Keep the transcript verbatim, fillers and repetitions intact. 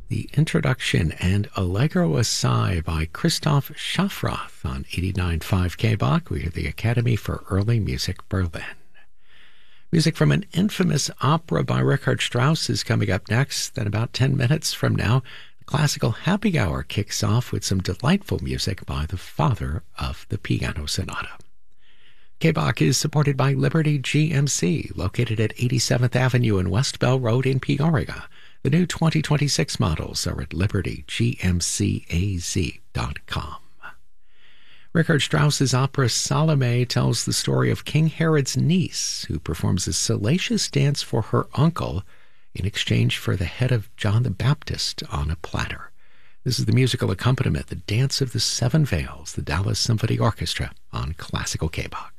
The introduction and Allegro Assai by Christoph Schaffroth on eighty-nine point five K B A C. We are the Academy for Early Music Berlin. Music from an infamous opera by Richard Strauss is coming up next. Then about ten minutes from now, the Classical Happy Hour kicks off with some delightful music by the father of the Piano Sonata. K B A C is supported by Liberty G M C, located at eighty-seventh Avenue and West Bell Road in Peoria. The new twenty twenty-six models are at liberty g m c a z dot com. Richard Strauss's opera Salome tells the story of King Herod's niece, who performs a salacious dance for her uncle in exchange for the head of John the Baptist on a platter. This is the musical accompaniment, The Dance of the Seven Veils, the Dallas Symphony Orchestra on Classical K B A C.